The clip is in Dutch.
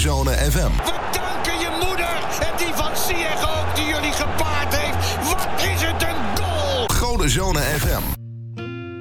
Zone FM. We danken je moeder en die van Ziyech ook, die jullie gepaard heeft. Wat is het een goal! Gode Zone FM.